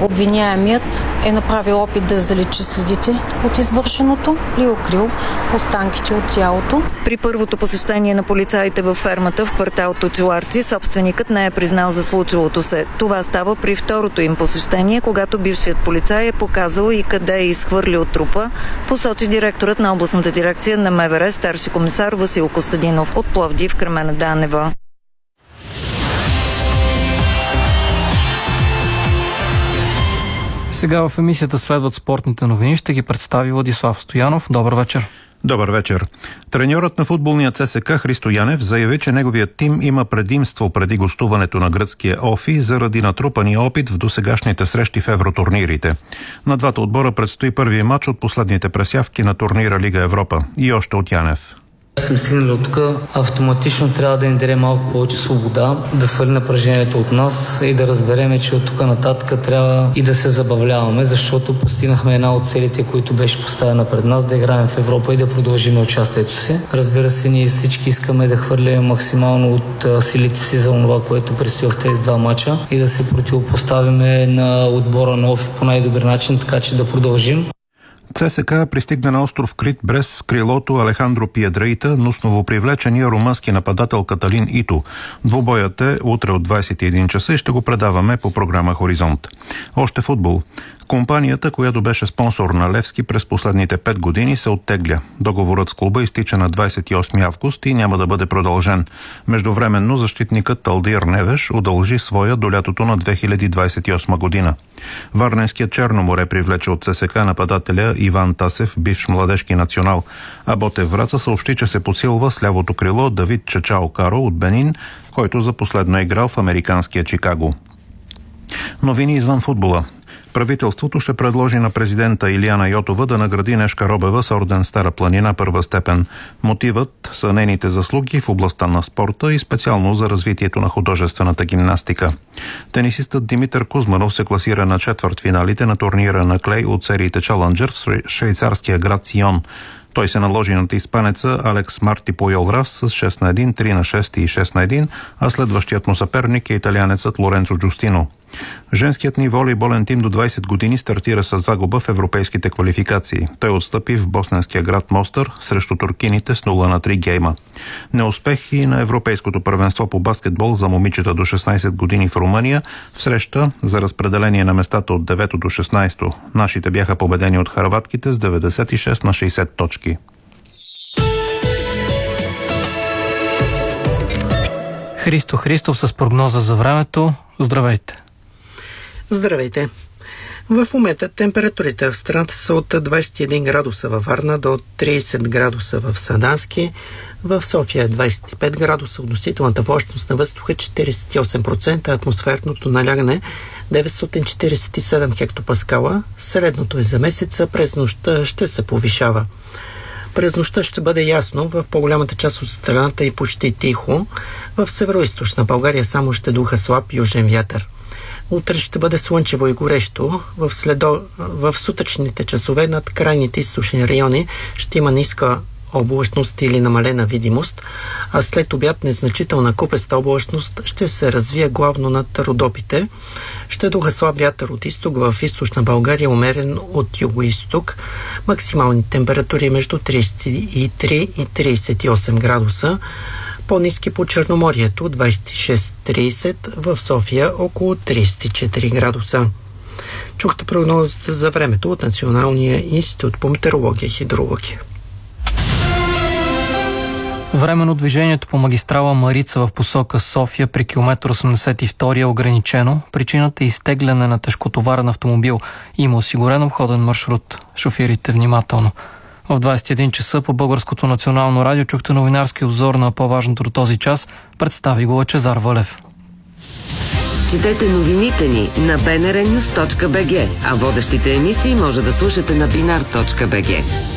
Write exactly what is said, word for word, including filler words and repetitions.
обвиняемият е направил опит да заличи следите от извършеното и укрил останките от тялото. При първото посещение на полицаите във фермата в квартал Точиларци, собственикът не е признал за случилото се. Това става при второто им посещение, когато бившият полицай е показал и къде е изхвърлил трупа, посочи директорът на областната дирекция на МВР старши комисар Васил Костадинов от Пловдив Кремена Данева. Сега в емисията следват спортните новини. Ще ги представи Владислав Стоянов. Добър вечер. Добър вечер. Треньорът на футболния ЦСКА Христо Янев заяви, че неговият тим има предимство преди гостуването на гръцкия Офи заради натрупания опит в досегашните срещи в евротурнирите. На двата отбора предстои първия матч от последните пресявки на турнира Лига Европа. И още от Янев. Сме стигнали от тук, автоматично трябва да им даде малко повече свобода, да свали напрежението от нас и да разбереме, че от тук нататък трябва и да се забавляваме, защото постигнахме една от целите, които беше поставена пред нас, да играем в Европа и да продължим участието си. Разбира се, ние всички искаме да хвърлим максимално от силите си за това, което предстои в тези два мача и да се противопоставиме на отбора на Офи по най-добър начин, така че да продължим. ЦСКА пристигна на остров Крит без крилото Алехандро Пиедрейта, но с новопривлечения румънски нападател Каталин Ито. Двубоят е утре от двадесет и един часа и ще го предаваме по програма Хоризонт. Още футбол. Компанията, която беше спонсор на Левски през последните пет години, се оттегля. Договорът с клуба изтича на двадесет и осми август и няма да бъде продължен. Междувременно защитникът Талдир Невеш удължи своя до лятото на две хиляди двадесет и осма година. Варненският Черноморе привлече от ЦСКА нападателя Иван Тасев, бивш младежки национал, а Ботев Враца съобщи, че се подсилва с лявото крило Давид Чачао Каро от Бенин, който за последно е играл в американския Чикаго. Новини извън футбола. Правителството ще предложи на президента Илияна Йотова да награди Нешка Робева с орден Стара планина първа степен. Мотивът са нейните заслуги в областта на спорта и специално за развитието на художествената гимнастика. Тенисистът Димитър Кузманов се класира на четвъртфиналите на турнира на клей от сериите Чалънджър в швейцарския град Сион. Той се наложи над испанеца Алекс Марти Пойол Рас с шест на едно, три на шест и шест на едно, а следващият му съперник е италианецът Лоренцо Джустино. Женският ни волейболен тим до двадесет години стартира с загуба в европейските квалификации. Той отстъпи в босненския град Мостър срещу туркините с нула на три гейма. Неуспех и на Европейското първенство по баскетбол за момичета до шестнадесет години в Румъния в среща за разпределение на местата от девето до шестнадесето. Нашите бяха победени от хърватките с деветдесет и шест на шестдесет точки. Христо Христов с прогноза за времето. Здравейте! Здравейте! В момента температурите в страната са от двадесет и един градуса във Варна до тридесет градуса в Сандански, в София двадесет и пет градуса, относителната влажност на въздуха четиридесет и осем процента, атмосферното налягане деветстотин четиридесет и седем хектопаскала, средното е за месеца, през нощта ще се повишава. През нощта ще бъде ясно, в по-голямата част от страната и почти тихо. В североизточна България само ще духа слаб южен вятър. Утре ще бъде слънчево и горещо. В, следо... в сутрешните часове над крайните източни райони ще има ниска облачност или намалена видимост, а след обяд незначителна купеста облачност ще се развие главно над Родопите. Ще духа слаб вятър от изток, в източна България умерен от юго-изток. Максимални температури между тридесет и три и тридесет и осем градуса. По-ниски по Черноморието двадесет и шест тридесет, в София около тридесет и четири градуса. Чухте прогнозата за времето от Националния институт по метеорология и хидрология. Временно движението по магистрала Марица в посока София при километър осемдесет и втори е ограничено. Причината е изтегляне на тежкотоварен автомобил. Има осигурен обходен маршрут. Шофирайте внимателно. В двадесет и един часа по Българското национално радио чухте новинарски обзор на по-важното до този час. Представи го Лъчезар Валев. Четете новините ни на би ен ар нюз точка би джи, а водещите емисии може да слушате на бинар точка би джи.